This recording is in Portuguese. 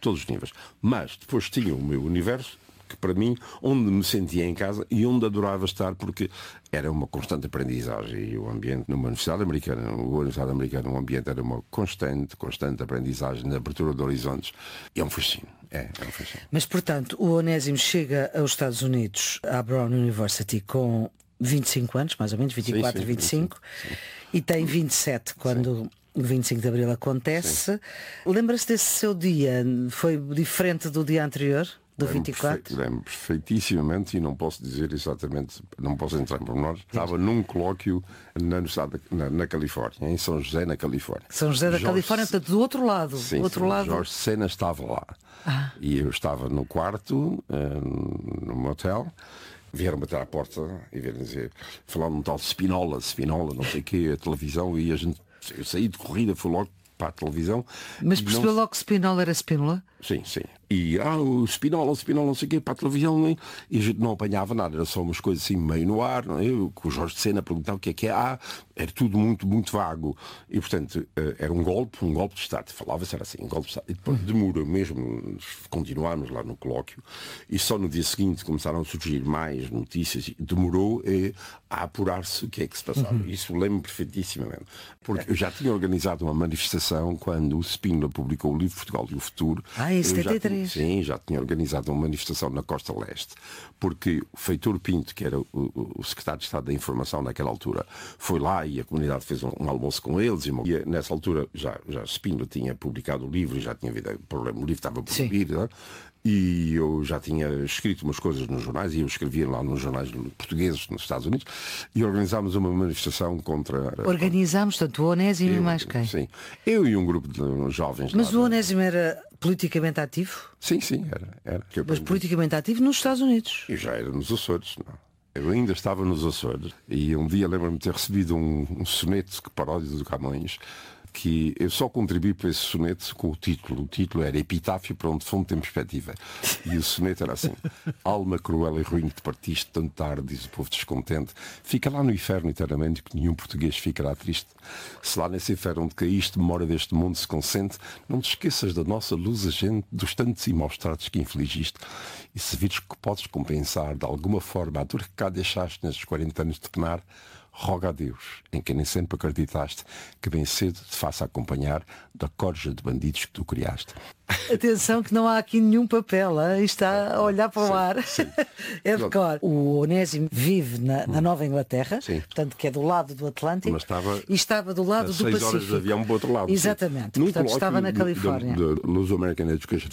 todos os níveis. Mas depois tinha o meu universo, que para mim, onde me sentia em casa e onde adorava estar, porque era uma constante aprendizagem. E o ambiente numa universidade americana, o ambiente era uma constante aprendizagem, de abertura de horizontes. É um fascínio. É um fascínio. Mas, portanto, o Onésimo chega aos Estados Unidos, à Brown University, com 25 anos, mais ou menos, 24, 25, e tem 27 quando o 25 de Abril acontece. Lembra-se desse seu dia? Foi diferente do dia anterior? Do 24? Lembro perfeitíssimamente, e não posso dizer exatamente, não posso entrar em pormenores. Estava num colóquio na Califórnia, em São José, na Califórnia. São José da Califórnia, portanto, do outro lado. Sim, lado. Jorge Sena estava lá. E eu estava no quarto, num hotel. Vieram bater à porta e vieram dizer, falaram um tal de Spinola, não sei o quê, a televisão, e eu saí de corrida, fui logo para a televisão. Mas percebeu logo que Spinola era Spinola? Sim. E o Spinola, não sei o quê, para a televisão, e a gente não apanhava nada, era só umas coisas assim meio no ar, não é? Com o Jorge de Sena perguntava o que é, era tudo muito, muito vago. E portanto, era um golpe de Estado. Falava-se, era assim, um golpe de Estado. E depois demorou mesmo, continuámos lá no colóquio, e só no dia seguinte começaram a surgir mais notícias, e demorou a apurar-se o que é que se passava. Isso lembro perfeitíssimamente. Porque eu já tinha organizado uma manifestação quando o Spínola publicou o livro Portugal e o Futuro. Em 73. Já tinha organizado uma manifestação na Costa Leste, porque o Feitor Pinto, que era o secretário de Estado da Informação naquela altura, foi lá e a comunidade fez um almoço com eles, e nessa altura já Spínola tinha publicado o livro e já tinha havido problema, o livro estava por vir, e eu já tinha escrito umas coisas nos jornais, e eu escrevia lá nos jornais portugueses nos Estados Unidos, e organizámos uma manifestação contra... Organizámos, tanto o Onésimo e mais quem? Sim, eu e um grupo de jovens. Mas o Onésimo era politicamente ativo? Sim, era. Mas politicamente ativo nos Estados Unidos? Eu já era nos Açores, não. Eu ainda estava nos Açores, e um dia lembro-me de ter recebido um soneto que paródia do Camões, que eu só contribuí para esse soneto com o título. O título era Epitáfio para onde fundo tem perspectiva. E o soneto era assim: alma cruel e ruim que te partiste tão tarde, diz o povo descontente, fica lá no inferno eternamente, que nenhum português ficará triste. Se lá nesse inferno onde caíste, memória deste mundo se consente, não te esqueças da nossa luz agente, dos tantos e maus tratos que infligiste. E se vires que podes compensar de alguma forma a dor que cá deixaste nestes 40 anos de penar, roga a Deus, em quem nem sempre acreditaste, que bem cedo te faça acompanhar da corja de bandidos que tu criaste. Atenção que não há aqui nenhum papel, hein? Está a olhar para o ar. Sim. É de cor. O Onésimo vive na Nova Inglaterra, portanto, que é do lado do Atlântico, e estava do lado do Pacífico. 6 horas de avião para o outro lado. Exatamente, portanto estava na Califórnia. Da Luso American Education